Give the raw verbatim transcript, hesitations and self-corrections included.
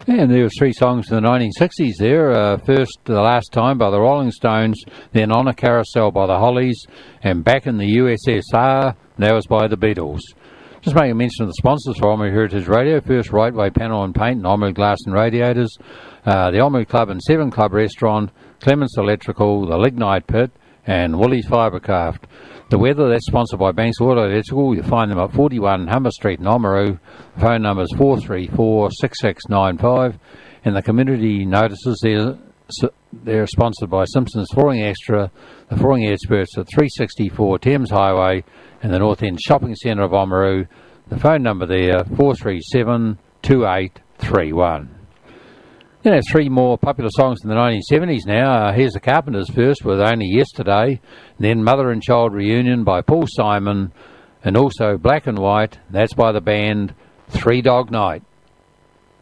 And there were three songs in the nineteen sixties there. Uh, first, The Last Time by the Rolling Stones, then On a Carousel by the Hollies, and Back in the U S S R, that was by the Beatles. Just making mention of the sponsors for Omri Heritage Radio. First, Rightway Panel and Paint and Omri Glass and Radiators, uh, the Omri Club and Seven Club Restaurant, Clements Electrical, the Lignite Pit, and Woolies Fibercraft. The weather, that's sponsored by Banks Auto Electrical. You find them at forty-one Humber Street in Oamaru. The phone number is four three four, six six nine five. And the community notices they're, they're sponsored by Simpsons Flooring Extra, the flooring experts at three sixty-four Thames Highway in the North End Shopping Centre of Oamaru. The phone number there, four three seven, two eight three one. Then there's three more popular songs in the nineteen seventies now. Uh, here's the Carpenters first with Only Yesterday, then Mother and Child Reunion by Paul Simon, and also Black and White, that's by the band Three Dog Night.